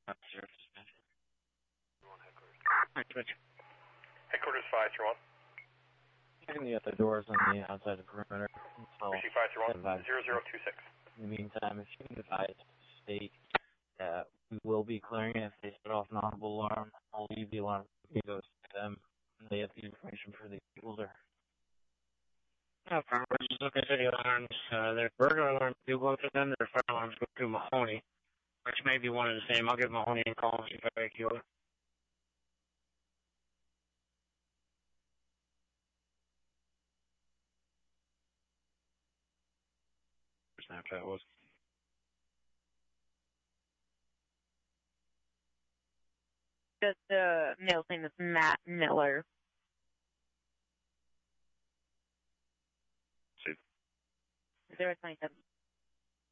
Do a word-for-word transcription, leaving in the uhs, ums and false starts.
Hi, Twitch. Headquarters five three one. Checking the other doors on the outside of the perimeter. So, Receive five three one, zero zero two six. in the meantime, if you can advise the state that we will be clearing it if they set off an audible alarm, I'll leave the alarm goes to them, and they have the information for the user. No problem. We're just looking for the alarms. Uh, their burglar alarms do go to them. Their fire alarms go through Mahoney, which may be one and the same. I'll give Mahoney a call and see if I can kill her. Snapchat was. Just the uh, male's name is Matt Miller. See. Zero twenty seven.